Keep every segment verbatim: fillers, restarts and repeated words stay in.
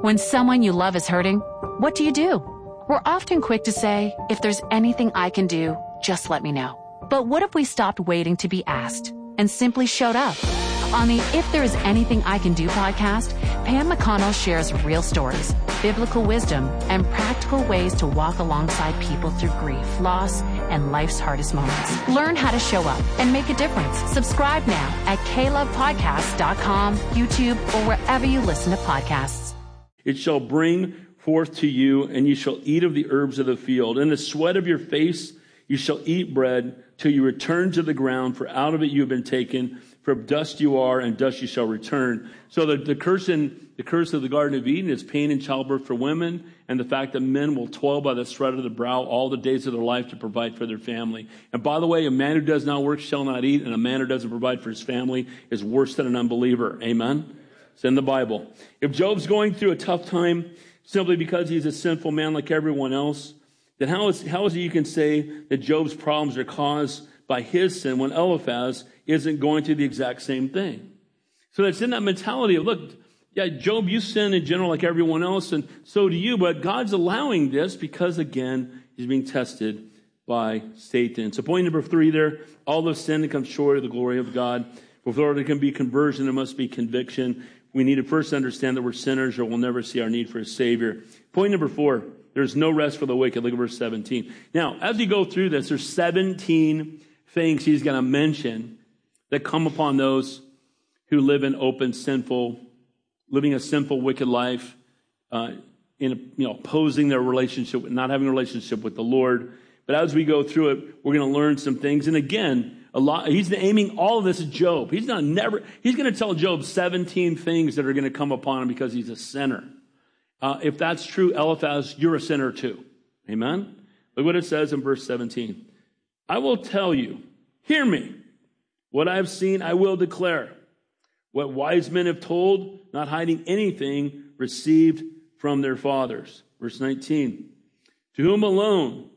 When someone you love is hurting, what do you do? We're often quick to say, if there's anything I can do, just let me know. But what if we stopped waiting to be asked and simply showed up? On the If There Is Anything I Can Do podcast, Pam McConnell shares real stories, biblical wisdom, and practical ways to walk alongside people through grief, loss, and life's hardest moments. Learn how to show up and make a difference. Subscribe now at k love podcast dot com, YouTube, or wherever you listen to podcasts. It shall bring forth to you, and you shall eat of the herbs of the field. In the sweat of your face you shall eat bread till you return to the ground, for out of it you have been taken. For dust you are, and dust you shall return. So the, the curse in the curse of the Garden of Eden is pain and childbirth for women, and the fact that men will toil by the sweat of the brow all the days of their life to provide for their family. And by the way, a man who does not work shall not eat, and a man who doesn't provide for his family is worse than an unbeliever. Amen? It's in the Bible. If Job's going through a tough time simply because he's a sinful man like everyone else, then how is how is it you can say that Job's problems are caused by his sin when Eliphaz isn't going through the exact same thing? So that's in that mentality of, look, yeah, Job, you sin in general like everyone else, and so do you, but God's allowing this because, again, he's being tested by Satan. So point number three there, all of sin comes short of the glory of God. Before there can be conversion, there must be conviction. We need to first understand that we're sinners or we'll never see our need for a Savior. Point number four, there's no rest for the wicked. Look at verse seventeen. Now, as you go through this, there's seventeen things he's going to mention that come upon those who live in open, sinful, living a sinful, wicked life, uh, in you know, opposing their relationship, not having a relationship with the Lord. But as we go through it, we're going to learn some things. And again, a lot. He's aiming all of this at Job. He's not never. He's going to tell Job seventeen things that are going to come upon him because he's a sinner. Uh, if that's true, Eliphaz, you're a sinner too. Amen. Look what it says in verse seventeen. I will tell you, hear me. What I have seen, I will declare. What wise men have told, not hiding anything received from their fathers. Verse nineteen. To whom alone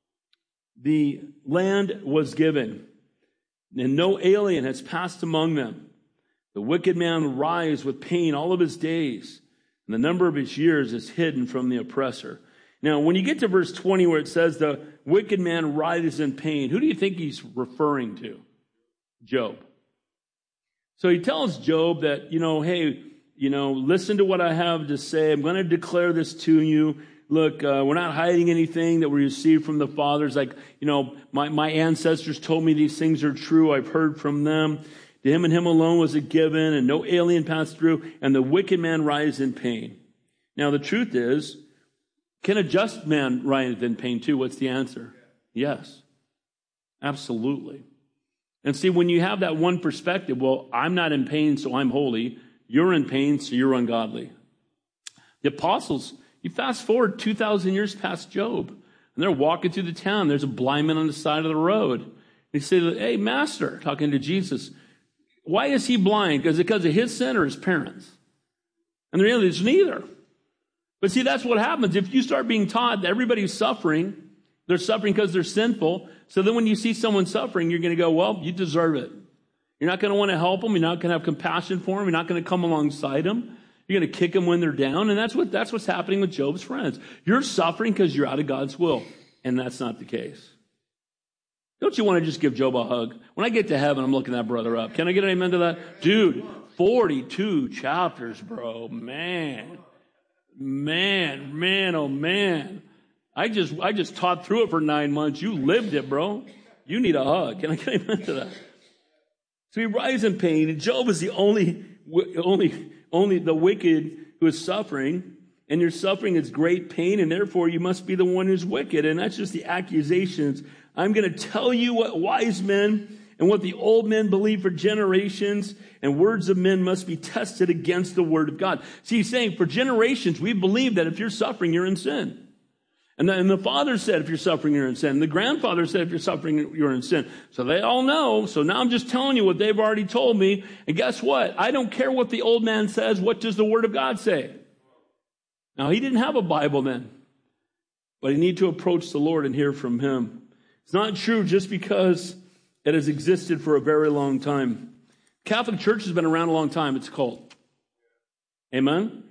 the land was given, and no alien has passed among them. The wicked man writhes with pain all of his days, and the number of his years is hidden from the oppressor. Now, when you get to verse twenty where it says the wicked man writhes in pain, who do you think he's referring to? Job. So he tells Job that, you know, hey, you know, listen to what I have to say. I'm going to declare this to you. Look, uh, we're not hiding anything that we received from the fathers. Like, you know, my, my ancestors told me these things are true. I've heard from them. To him and him alone was it given, and no alien passed through, and the wicked man writhes in pain. Now, the truth is, can a just man writhe in pain too? What's the answer? Yes. Absolutely. And see, when you have that one perspective, well, I'm not in pain, so I'm holy. You're in pain, so you're ungodly. The apostles, you fast forward two thousand years past Job, and they're walking through the town. There's a blind man on the side of the road. They say, hey, master, talking to Jesus, why is he blind? Because it because of his sin or his parents? And the reality is neither. But see, that's what happens. If you start being taught that everybody's suffering, they're suffering because they're sinful. So then when you see someone suffering, you're going to go, well, you deserve it. You're not going to want to help them. You're not going to have compassion for them. You're not going to come alongside them. You're going to kick them when they're down. And that's what, that's what's happening with Job's friends. You're suffering because you're out of God's will. And that's not the case. Don't you want to just give Job a hug? When I get to heaven, I'm looking that brother up. Can I get an amen to that? Dude, forty-two chapters, bro. Man. Man, man, oh man. I just I just taught through it for nine months. You lived it, bro. You need a hug. Can I get an amen to that? So he writhes in pain, and Job is the only, only, only the wicked who is suffering. And your suffering is great pain, and therefore you must be the one who's wicked. And that's just the accusations. I'm going to tell you what wise men and what the old men believe for generations, and words of men must be tested against the word of God. See, he's saying for generations, we believe that if you're suffering, you're in sin. And the, and the father said, if you're suffering, you're in sin. And the grandfather said, if you're suffering, you're in sin. So they all know. So now I'm just telling you what they've already told me. And guess what? I don't care what the old man says. What does the word of God say? Now, he didn't have a Bible then, but he needed to approach the Lord and hear from him. It's not true just because it has existed for a very long time. Catholic Church has been around a long time. It's a cult. Amen?